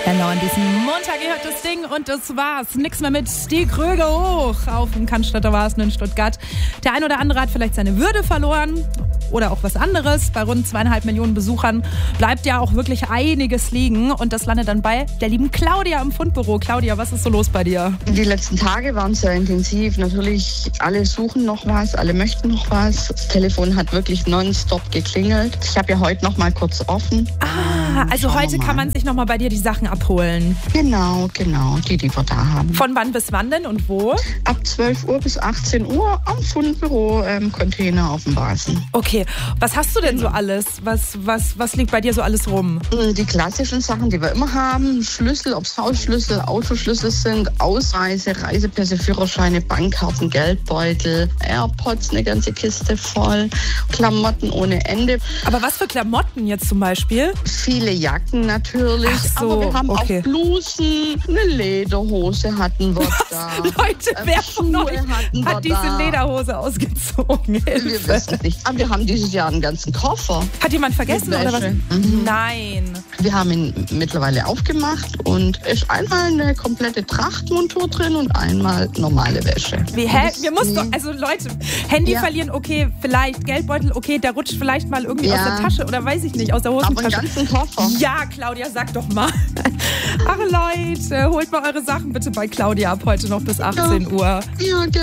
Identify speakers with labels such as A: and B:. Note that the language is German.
A: Genau, an diesem Montag gehört das Ding und das war's. Nix mehr mit die Kröge hoch auf dem Cannstatter Wasen in Stuttgart. Der ein oder andere hat vielleicht seine Würde verloren oder auch was anderes. Bei rund 2,5 Millionen Besuchern bleibt ja auch wirklich einiges liegen und das landet dann bei der lieben Claudia im Fundbüro. Claudia, was ist so los bei dir?
B: Die letzten Tage waren sehr intensiv. Natürlich, alle suchen noch was, alle möchten noch was. Das Telefon hat wirklich nonstop geklingelt. Ich habe ja heute noch mal kurz offen.
A: Also heute kann man sich noch mal bei dir die Sachen abholen.
B: Genau, die wir da haben.
A: Von wann bis wann denn und wo?
B: Ab 12 Uhr bis 18 Uhr am Fundbüro Container auf dem Wasen.
A: Okay, was hast du denn so alles? Was liegt bei dir so alles rum?
B: Die klassischen Sachen, die wir immer haben. Schlüssel, ob es Hausschlüssel, Autoschlüssel sind, Ausreise, Reisepässe, Führerscheine, Bankkarten, Geldbeutel, AirPods, eine ganze Kiste voll, Klamotten ohne Ende.
A: Aber was für Klamotten jetzt zum Beispiel?
B: Viele Jacken natürlich,
A: Ach so,
B: aber wir haben
A: okay.
B: auch Blusen, eine Lederhose hatten wir da.
A: Leute, wer von
B: Schuhe
A: euch
B: hatten wir
A: hat diese
B: da.
A: Lederhose ausgezogen?
B: Wir wissen es nicht. Aber wir haben dieses Jahr einen ganzen Koffer.
A: Hat jemand vergessen
B: Mit
A: oder was?
B: Wäsche.
A: Nein.
B: Wir haben ihn mittlerweile aufgemacht und ist einmal eine komplette Trachtmontur drin und einmal normale Wäsche.
A: Wir mussten doch, also Leute, Handy
B: Ja.
A: verlieren, okay, vielleicht, Geldbeutel, okay, der rutscht vielleicht mal irgendwie aus der Tasche oder weiß ich nicht, aus der
B: Aber einen
A: Hosentasche.
B: ganzen Koffer.
A: Ja, Claudia, sag doch mal. Ach Leute, holt mal eure Sachen bitte bei Claudia ab heute noch bis 18 Uhr.
B: Ja,